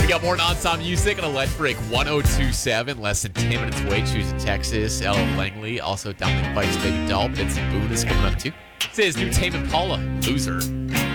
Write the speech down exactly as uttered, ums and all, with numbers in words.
We got more non-stop music on Electric one oh two point seven. Less than ten minutes away. Choosing Texas. Ella Langley. Also, Dominic Bites Baby Doll. Benson Boone is coming up too. This is new Tame Impala, Loser.